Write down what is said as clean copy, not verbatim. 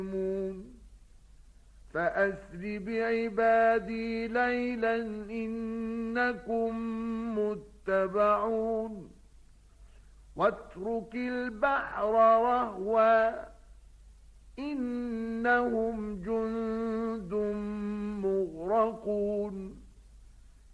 فأسر بعبادي ليلا إنكم متبعون واترك البحر رهوا إنهم جند مغرقون